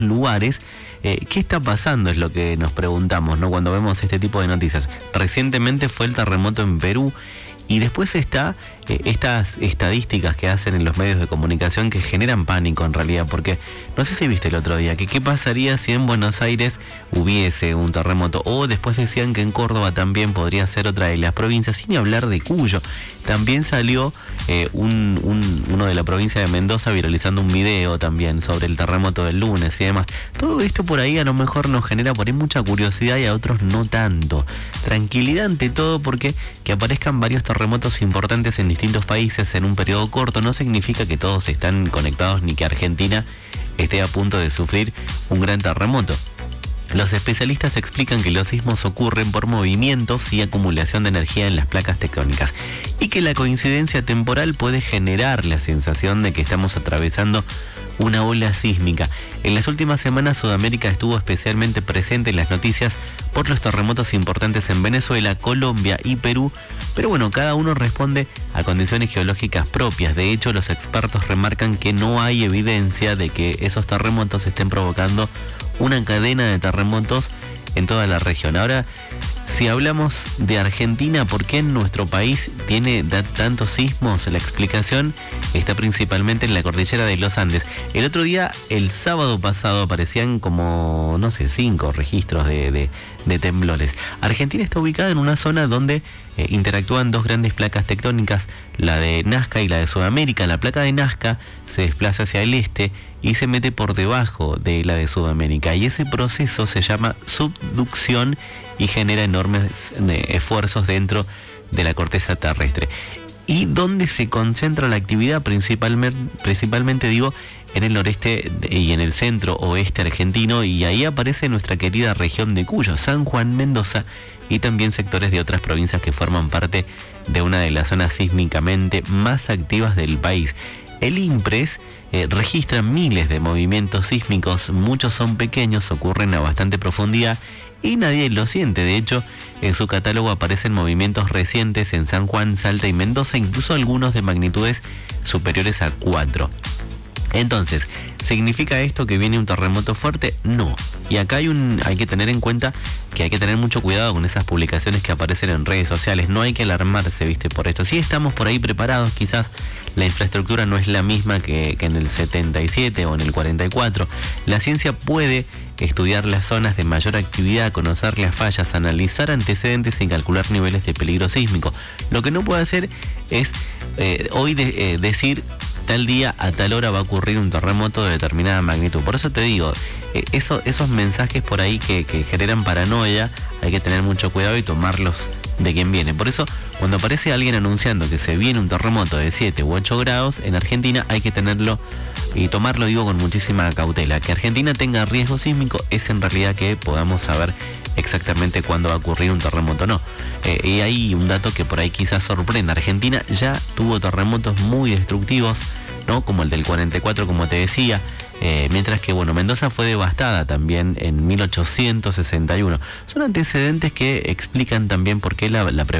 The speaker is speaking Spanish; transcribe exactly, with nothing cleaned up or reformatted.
lugares. Eh, ¿Qué está pasando? Es lo que nos preguntamos, ¿no? Cuando vemos este tipo de noticias. Recientemente fue el terremoto en Perú. Y después está eh, estas estadísticas que hacen en los medios de comunicación que generan pánico en realidad, porque no sé si viste el otro día que qué pasaría si en Buenos Aires hubiese un terremoto, o después decían que en Córdoba también podría ser otra de las provincias, sin hablar de Cuyo. También salió eh, un, un, uno de la provincia de Mendoza viralizando un video también sobre el terremoto del lunes y demás. Todo esto por ahí a lo mejor nos genera por ahí mucha curiosidad y a otros no tanto. Tranquilidad ante todo, porque que aparezcan varios terremotos importantes en distintos países en un periodo corto no significa que todos están conectados ni que Argentina esté a punto de sufrir un gran terremoto. Los especialistas explican que los sismos ocurren por movimientos y acumulación de energía en las placas tectónicas y que la coincidencia temporal puede generar la sensación de que estamos atravesando una ola sísmica. En las últimas semanas Sudamérica estuvo especialmente presente en las noticias por los terremotos importantes en Venezuela, Colombia y Perú, pero bueno, cada uno responde a condiciones geológicas propias. De hecho, los expertos remarcan que no hay evidencia de que esos terremotos estén provocando una cadena de terremotos en toda la región. Ahora, si hablamos de Argentina, ¿por qué en nuestro país tiene tantos sismos? La explicación está principalmente en la cordillera de los Andes. El otro día, el sábado pasado, aparecían como, no sé, cinco registros de, de, de temblores. Argentina está ubicada en una zona donde eh, interactúan dos grandes placas tectónicas, la de Nazca y la de Sudamérica. La placa de Nazca se desplaza hacia el este y se mete por debajo de la de Sudamérica, y ese proceso se llama subducción y genera enormes eh, esfuerzos dentro de la corteza terrestre. Y donde se concentra la actividad principalmente, principalmente digo, en el noreste y en el centro oeste argentino, y ahí aparece nuestra querida región de Cuyo, San Juan, Mendoza y también sectores de otras provincias que forman parte de una de las zonas sísmicamente más activas del país. El INPRES eh, registra miles de movimientos sísmicos, muchos son pequeños, ocurren a bastante profundidad y nadie lo siente. De hecho, en su catálogo aparecen movimientos recientes en San Juan, Salta y Mendoza, incluso algunos de magnitudes superiores a cuatro. Entonces, ¿significa esto que viene un terremoto fuerte? No. Y acá hay, un, hay que tener en cuenta que hay que tener mucho cuidado con esas publicaciones que aparecen en redes sociales. No hay que alarmarse, ¿viste? Por esto. Sí estamos por ahí preparados, quizás la infraestructura no es la misma que, que en el setenta y siete o en el cuarenta y cuatro. La ciencia puede estudiar las zonas de mayor actividad, conocer las fallas, analizar antecedentes y calcular niveles de peligro sísmico. Lo que no puede hacer es eh, hoy de, eh, decir tal día a tal hora va a ocurrir un terremoto de determinada magnitud. Por eso te digo, eh, eso, esos mensajes por ahí que, que generan paranoia, hay que tener mucho cuidado y tomarlos de quien viene. Por eso, cuando aparece alguien anunciando que se viene un terremoto de siete u ocho grados en Argentina, hay que tenerlo y tomarlo, digo, con muchísima cautela. Que Argentina tenga riesgo sísmico es en realidad que podamos saber exactamente cuándo va a ocurrir un terremoto o no. Eh, y hay un dato que por ahí quizás sorprenda. Argentina ya tuvo terremotos muy destructivos, ¿no? Como el del cuarenta y cuatro, como te decía. Eh, mientras que, bueno, Mendoza fue devastada también en mil ochocientos sesenta y uno. Son antecedentes que explican también por qué la, la prevención